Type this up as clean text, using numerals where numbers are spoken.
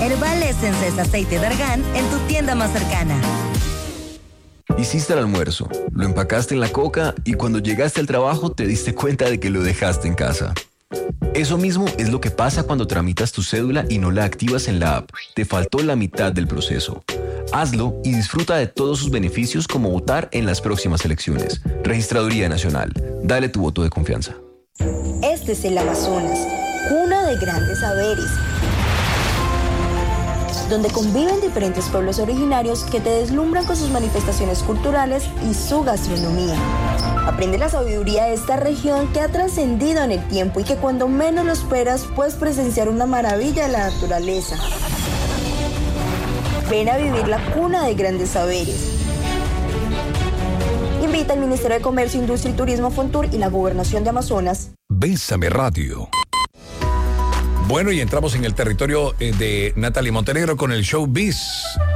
Herbal Essence es aceite de argán en tu tienda más cercana. Hiciste el almuerzo, lo empacaste en la coca y cuando llegaste al trabajo te diste cuenta de que lo dejaste en casa. Eso mismo es lo que pasa cuando tramitas tu cédula y no la activas en la app. Te faltó la mitad del proceso. Hazlo y disfruta de todos sus beneficios como votar en las próximas elecciones. Registraduría Nacional. Dale tu voto de confianza. Este es el Amazonas, cuna de grandes saberes, donde conviven diferentes pueblos originarios que te deslumbran con sus manifestaciones culturales y su gastronomía. Aprende la sabiduría de esta región que ha trascendido en el tiempo y que cuando menos lo esperas puedes presenciar una maravilla de la naturaleza. Ven a vivir la cuna de grandes saberes. Invita al Ministerio de Comercio, Industria y Turismo, Fontur y la Gobernación de Amazonas. Bésame Radio. Bueno, y entramos en el territorio de Natalie Montenegro con el Showbiz.